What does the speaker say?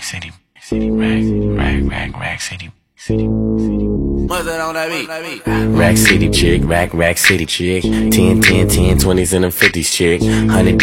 city, rack city. What's that on that beat? Rack city chick, rack city chick. 10, 20s and them 50s chick. 100